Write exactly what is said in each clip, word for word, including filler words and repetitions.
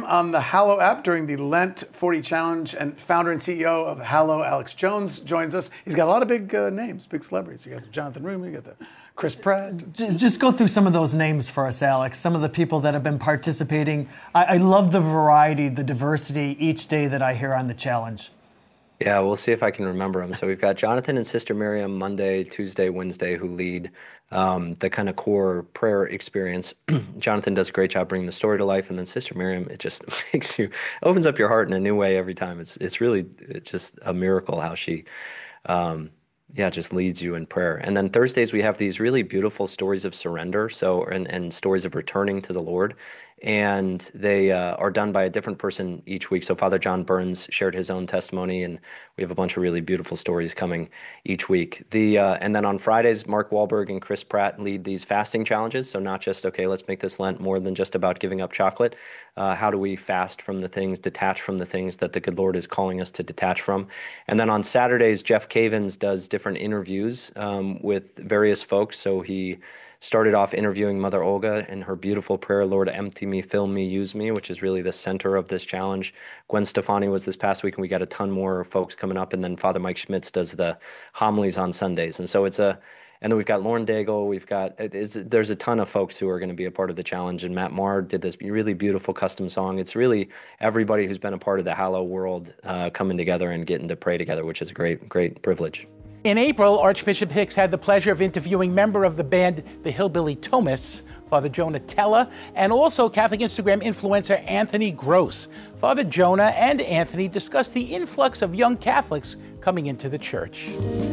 on the Hallow app during the Lent forty Challenge, and founder and C E O of Hallow, Alex Jones, joins us. He's got a lot of big uh, names, big celebrities. You got the Jonathan Roumie, you got the Chris Pratt. Just go through some of those names for us, Alex. Some of the people that have been participating. I, I love the variety, the diversity each day that I hear on the challenge. Yeah, we'll see if I can remember them. So we've got Jonathan and Sister Miriam Monday, Tuesday, Wednesday, who lead um, the kind of core prayer experience. Jonathan does a great job bringing the story to life, and then Sister Miriam, it just makes you, opens up your heart in a new way every time. It's it's really it's just a miracle how she, um, yeah, just leads you in prayer. And then Thursdays we have these really beautiful stories of surrender, so and and stories of returning to the Lord. And they uh, are done by a different person each week. So Father John Burns shared his own testimony, and we have a bunch of really beautiful stories coming each week. The uh, and then on Fridays, Mark Wahlberg and Chris Pratt lead these fasting challenges. So not just, okay, let's make this Lent more than just about giving up chocolate. Uh, how do we fast from the things, detach from the things that the good Lord is calling us to detach from? And then on Saturdays, Jeff Cavins does different interviews um, with various folks. So he started off interviewing Mother Olga and her beautiful prayer, Lord, empty me, fill me, use me, which is really the center of this challenge. Gwen Stefani was this past week, and we got a ton more folks coming up. And then Father Mike Schmitz does the homilies on Sundays. And so it's a, and then we've got Lauren Daigle, we've got, it's, there's a ton of folks who are going to be a part of the challenge. And Matt Marr did this really beautiful custom song. It's really everybody who's been a part of the Hallow world uh, coming together and getting to pray together, which is a great, great privilege. In April, Archbishop Hicks had the pleasure of interviewing member of the band The Hillbilly Thomists, Father Jonah Tella, and also Catholic Instagram influencer Anthony Gross. Father Jonah and Anthony discussed the influx of young Catholics coming into the church.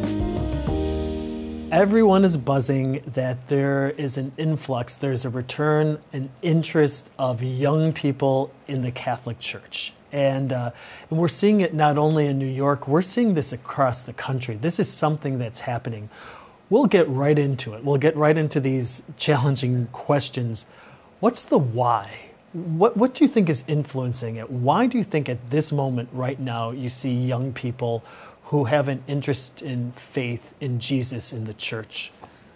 Everyone is buzzing that there is an influx, there's a return, an interest of young people in the Catholic Church. And, uh, and we're seeing it not only in New York, we're seeing this across the country. This is something that's happening. We'll get right into it. We'll get right into these challenging questions. What's the why? What, what do you think is influencing it? Why do you think at this moment right now you see young people who have an interest in faith in Jesus in the church?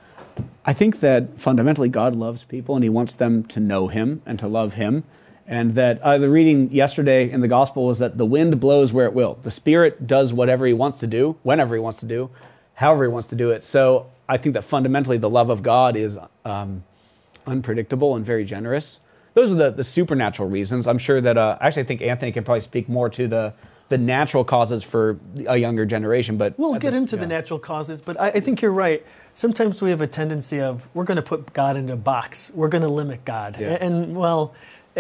I think that fundamentally God loves people and he wants them to know him and to love him. And that uh, the reading yesterday in the gospel was that the wind blows where it will. The Spirit does whatever he wants to do, whenever he wants to do, however he wants to do it. So I think that fundamentally the love of God is um, unpredictable and very generous. Those are the, the supernatural reasons. I'm sure that, uh, actually I think Anthony can probably speak more to the, the natural causes for a younger generation. But We'll get the, into yeah. the natural causes, but I, I think you're right. Sometimes we have a tendency of, we're going to put God in a box. We're going to limit God. Yeah. And, and well...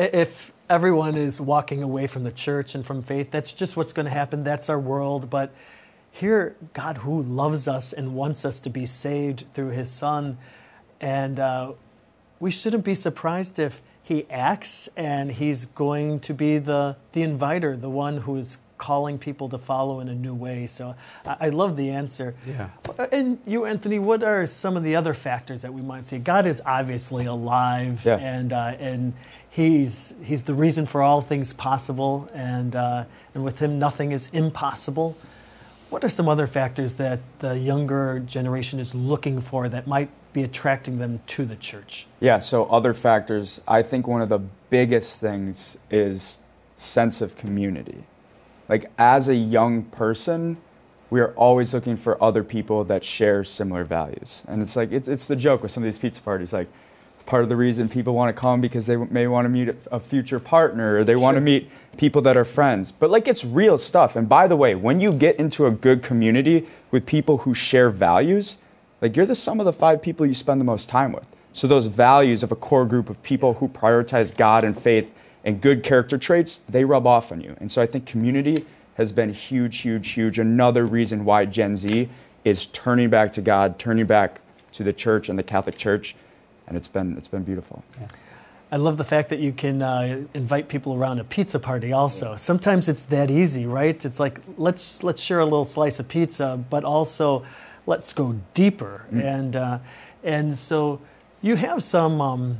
If everyone is walking away from the church and from faith, that's just what's going to happen. That's our world. But here, God who loves us and wants us to be saved through his Son. And uh, we shouldn't be surprised if he acts and he's going to be the, the inviter, the one who's calling people to follow in a new way. So I, I love the answer. Yeah. And you, Anthony, what are some of the other factors that we might see? God is obviously alive, Yeah. and uh, and he's he's the reason for all things possible, and uh, and with him nothing is impossible. What are some other factors that the younger generation is looking for that might be attracting them to the church? Yeah, so other factors, I think one of the biggest things is sense of community. Like as a young person, we are always looking for other people that share similar values. And it's like, it's, it's the joke with some of these pizza parties. Like part of the reason people want to come because they may want to meet a future partner or they want to meet people that are friends. But like it's real stuff. And by the way, when you get into a good community with people who share values, like you're the sum of the five people you spend the most time with. So those values of a core group of people who prioritize God and faith and good character traits, they rub off on you. And so I think community has been huge, huge, huge. Another reason why Gen Z is turning back to God, turning back to the church and the Catholic Church. And it's been, it's been beautiful. Yeah. I love the fact that you can uh, invite people around a pizza party also. Sometimes it's that easy, right? It's like, let's let's share a little slice of pizza, but also let's go deeper. Mm. And uh, and so you have some um,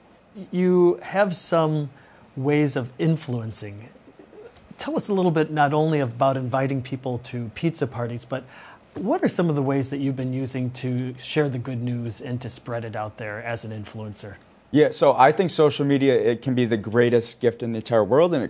you have some ways of influencing. Tell us a little bit not only about inviting people to pizza parties, but what are some of the ways that you've been using to share the good news and to spread it out there as an influencer? Yeah, so I think social media, it can be the greatest gift in the entire world, and it